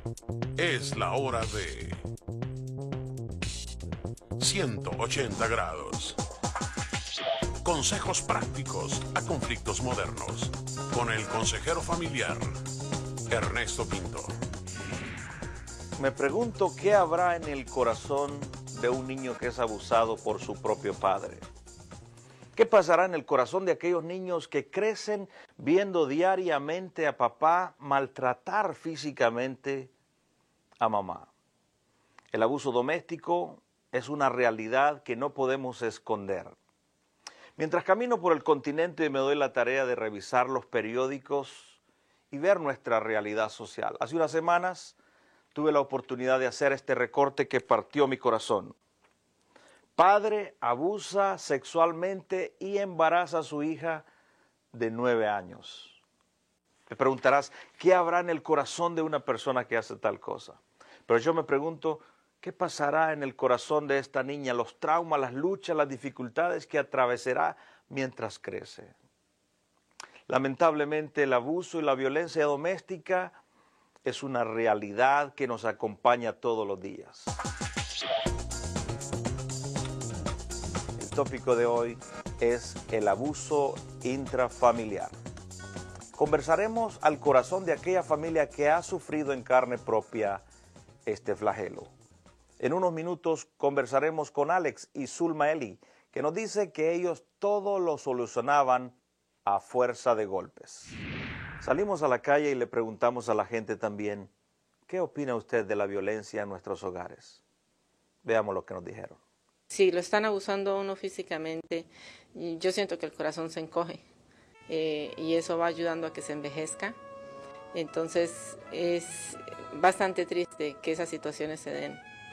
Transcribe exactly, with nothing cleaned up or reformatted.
Es la hora de ciento ochenta grados. Consejos prácticos a conflictos modernos. Con el consejero familiar, Ernesto Pinto. Me pregunto qué habrá en el corazón de un niño que es abusado por su propio padre. ¿Qué pasará en el corazón de aquellos niños que crecen viendo diariamente a papá maltratar físicamente a mamá? El abuso doméstico es una realidad que no podemos esconder. Mientras camino por el continente me doy la tarea de revisar los periódicos y ver nuestra realidad social. Hace unas semanas tuve la oportunidad de hacer este recorte que partió mi corazón. Padre abusa sexualmente y embaraza a su hija de nueve años. Te preguntarás, ¿qué habrá en el corazón de una persona que hace tal cosa? Pero yo me pregunto, ¿qué pasará en el corazón de esta niña? Los traumas, las luchas, las dificultades que atravesará mientras crece. Lamentablemente el abuso y la violencia doméstica es una realidad que nos acompaña todos los días. El tópico de hoy es el abuso intrafamiliar. Conversaremos al corazón de aquella familia que ha sufrido en carne propia este flagelo. En unos minutos conversaremos con Alex y Zulma Eli, que nos dice que ellos todo lo solucionaban a fuerza de golpes. Salimos a la calle y le preguntamos a la gente también, ¿qué opina usted de la violencia en nuestros hogares? Veamos lo que nos dijeron. Si lo están abusando a uno físicamente, yo siento que el corazón se encoge eh, y eso va ayudando a que se envejezca. Entonces es bastante triste que esas situaciones se den.